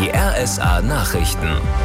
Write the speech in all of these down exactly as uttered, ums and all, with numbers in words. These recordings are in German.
Die R S A Nachrichten.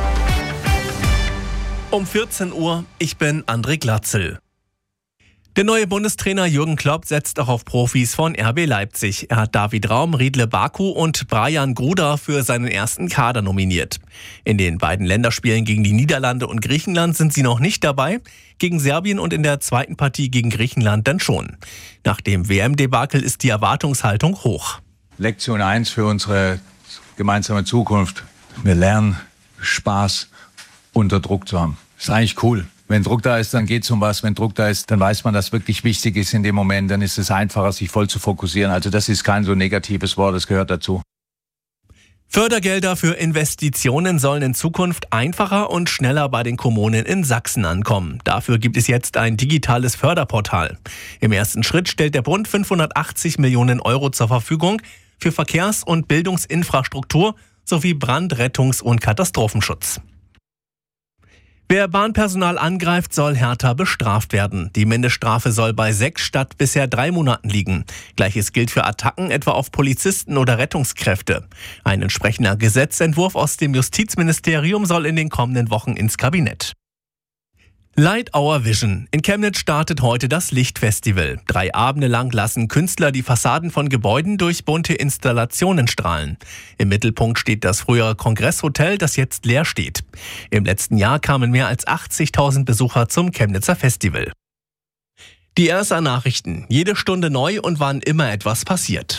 Um vierzehn Uhr, ich bin André Glatzel. Der neue Bundestrainer Jürgen Klopp setzt auch auf Profis von R B Leipzig. Er hat David Raum, Riedle Baku und Brian Gruda für seinen ersten Kader nominiert. In den beiden Länderspielen gegen die Niederlande und Griechenland sind sie noch nicht dabei, gegen Serbien und in der zweiten Partie gegen Griechenland dann schon. Nach dem W M-Debakel ist die Erwartungshaltung hoch. Lektion eins für unsere gemeinsame Zukunft. Wir lernen, Spaß unter Druck zu haben. Ist eigentlich cool. Wenn Druck da ist, dann geht's um was. Wenn Druck da ist, dann weiß man, dass wirklich wichtig ist in dem Moment. Dann ist es einfacher, sich voll zu fokussieren. Also das ist kein so negatives Wort, das gehört dazu. Fördergelder für Investitionen sollen in Zukunft einfacher und schneller bei den Kommunen in Sachsen ankommen. Dafür gibt es jetzt ein digitales Förderportal. Im ersten Schritt stellt der Bund fünfhundertachtzig Millionen Euro zur Verfügung für Verkehrs- und Bildungsinfrastruktur sowie Brand-, Rettungs- und Katastrophenschutz. Wer Bahnpersonal angreift, soll härter bestraft werden. Die Mindeststrafe soll bei sechs statt bisher drei Monaten liegen. Gleiches gilt für Attacken etwa auf Polizisten oder Rettungskräfte. Ein entsprechender Gesetzentwurf aus dem Justizministerium soll in den kommenden Wochen ins Kabinett. Light Our Vision. In Chemnitz startet heute das Lichtfestival. Drei Abende lang lassen Künstler die Fassaden von Gebäuden durch bunte Installationen strahlen. Im Mittelpunkt steht das frühere Kongresshotel, das jetzt leer steht. Im letzten Jahr kamen mehr als achtzigtausend Besucher zum Chemnitzer Festival. Die R S A Nachrichten. Jede Stunde neu und wann immer etwas passiert.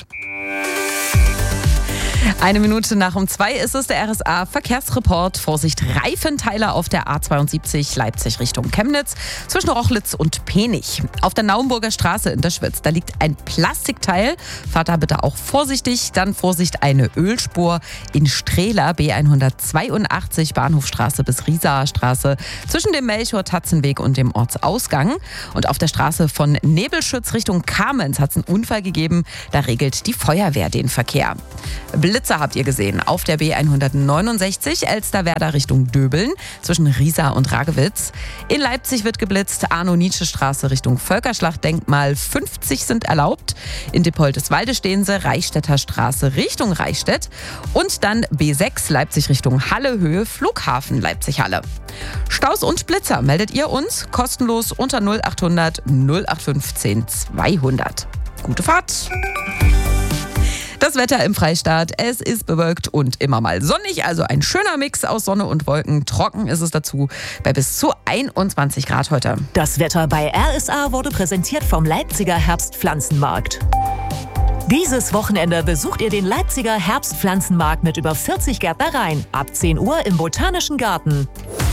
Eine Minute nach um zwei ist es der R S A Verkehrsreport. Vorsicht, Reifenteiler auf der A zweiundsiebzig Leipzig Richtung Chemnitz zwischen Rochlitz und Penich. Auf der Naumburger Straße in der Schwitz, da liegt ein Plastikteil. Fahrt da bitte auch vorsichtig. Dann Vorsicht, eine Ölspur in Strehla, B hundertzweiundachtzig, Bahnhofstraße bis Riesaer Straße zwischen dem Melchior-Tatzenweg und dem Ortsausgang. Und auf der Straße von Nebelschütz Richtung Kamenz hat es einen Unfall gegeben. Da regelt die Feuerwehr den Verkehr. Blitzer habt ihr gesehen auf der B hundertneunundsechzig, Elsterwerda Richtung Döbeln zwischen Riesa und Ragewitz. In Leipzig wird geblitzt, Arno-Nietzsche-Straße Richtung Völkerschlachtdenkmal, fünfzig sind erlaubt. In Dippoldeswalde stehen sie, Reichstätter Straße Richtung Reichstätt. Und dann B sechs Leipzig Richtung Halle, Höhe Flughafen Leipzig-Halle. Staus und Blitzer meldet ihr uns kostenlos unter null achthundert null acht fünfzehn zweihundert. Gute Fahrt! Das Wetter im Freistaat, es ist bewölkt und immer mal sonnig, also ein schöner Mix aus Sonne und Wolken. Trocken ist es dazu bei bis zu einundzwanzig Grad heute. Das Wetter bei R S A wurde präsentiert vom Leipziger Herbstpflanzenmarkt. Dieses Wochenende besucht ihr den Leipziger Herbstpflanzenmarkt mit über vierzig Gärtnereien. Ab zehn Uhr im Botanischen Garten.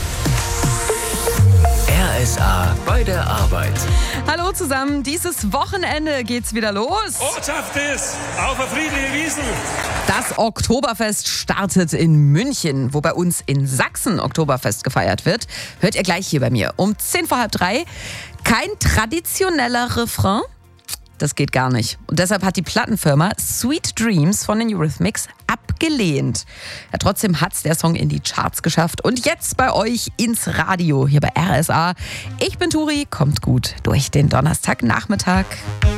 R S A bei der Arbeit. Hallo zusammen, dieses Wochenende geht's wieder los. Ortschaft ist auf der friedliche Wiesn. Das Oktoberfest startet in München, wo bei uns in Sachsen Oktoberfest gefeiert wird. Hört ihr gleich hier bei mir um zehn vor halb drei. Kein traditioneller Refrain. Das geht gar nicht. Und deshalb hat die Plattenfirma Sweet Dreams von den Eurythmics abgelehnt. Ja, trotzdem hat's der Song in die Charts geschafft. Und jetzt bei euch ins Radio, hier bei R S A. Ich bin Turi, kommt gut durch den Donnerstagnachmittag.